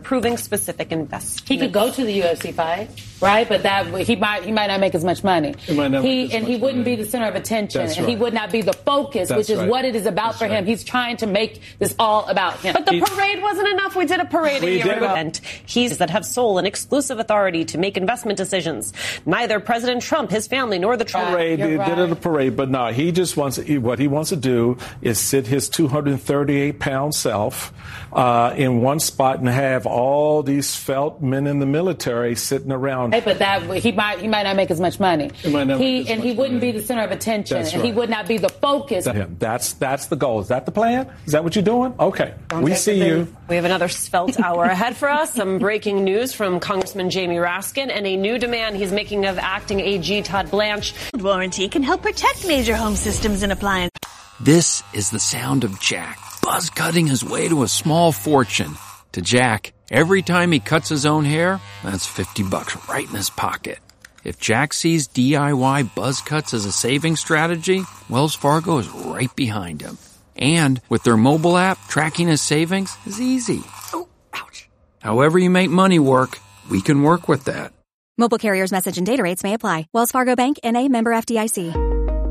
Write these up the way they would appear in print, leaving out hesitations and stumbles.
approving specific investments. He could go to the UFC fight, right? But that he might not make as much money. He wouldn't be the center of attention, and he would not be the focus, which is what it is about for him. He's trying to make this all about him. But the parade wasn't enough. We did a parade a year ago. And he's that have sole and exclusive authority to make investment decisions. Neither President Trump, his family, nor the Trump parade. Did it a parade, but no, he just wants what he wants to do is sit his 238-pound self in one spot and have all these felt men in the military sitting around. But that he might not make as much money. He wouldn't be the center of attention, and he would not be the focus. That's the goal. Is that the plan? Is that what you're doing? Okay, we see you. We have another svelte hour ahead for us. Some breaking news from Congressman Jamie Raskin and a new demand he's making of acting AG Todd Blanche. Warranty can help protect major home systems and appliances. This is the sound of Jack, buzz cutting his way to a small fortune. To Jack, every time he cuts his own hair, that's $50 right in his pocket. If Jack sees DIY buzz cuts as a saving strategy, Wells Fargo is right behind him. And with their mobile app, tracking his savings is easy. Oh, ouch. However you make money work, we can work with that. Mobile carriers' message and data rates may apply. Wells Fargo Bank, N.A., member FDIC.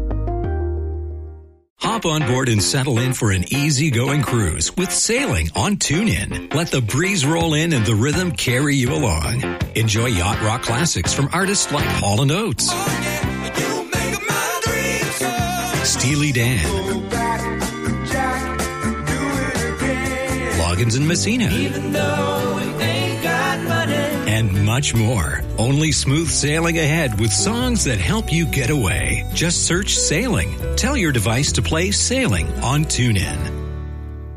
Hop on board and settle in for an easy-going cruise with sailing on TuneIn. Let the breeze roll in and the rhythm carry you along. Enjoy yacht rock classics from artists like Hall & Oates, Steely Dan, Loggins and Messina, and much more. Only smooth sailing ahead with songs that help you get away. Just search Sailing. Tell your device to play Sailing on TuneIn.